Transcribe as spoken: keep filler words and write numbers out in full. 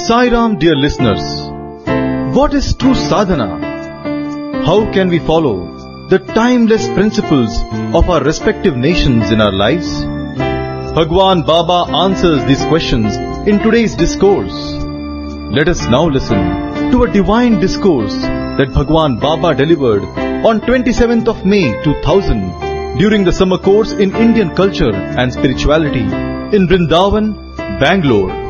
Sai Ram, dear listeners, what is true sadhana? How can we follow the timeless principles of our respective nations in our lives? Bhagwan Baba answers these questions in today's discourse. Let us now listen to a divine discourse that Bhagwan Baba delivered on twenty-seventh of May two thousand during the summer course in Indian culture and spirituality in Vrindavan, Bangalore.